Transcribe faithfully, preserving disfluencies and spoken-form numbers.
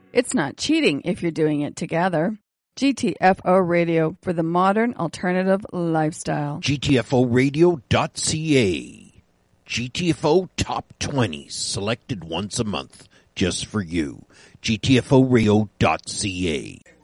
It's not cheating if you're doing it together. G T F O Radio for the modern alternative lifestyle. G T F O radio dot C A. G T F O Top twenty, selected once a month, just for you. G T F O radio dot C A.